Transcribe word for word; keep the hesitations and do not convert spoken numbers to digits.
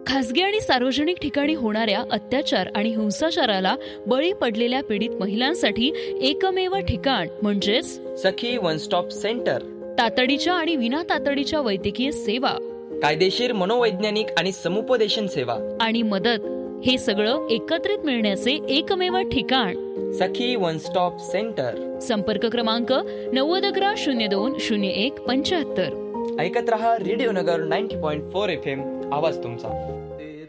खासगी आणि सार्वजनिक ठिकाणी होणाऱ्या अत्याचार आणि हिंसाचाराला बळी पडलेल्या पीडित महिलांसाठी एकमेव ठिकाण म्हणजेच सखी वन स्टॉप सेंटर. तातडीच्या आणि विना तातडीच्या वैद्यकीय सेवा, कायदेशीर मनोवैज्ञानिक आणि समुपदेशन सेवा आणि मदत हे सगळं एकत्रित मिळण्याचे एकमेव ठिकाण सखी वन स्टॉप सेंटर. संपर्क क्रमांक नव्वद अकरा शून्य दोन शून्य एक पंच्याहत्तर. ऐकत रहा रेडिओ नगर ninety point four F M, आवाज तुमचा.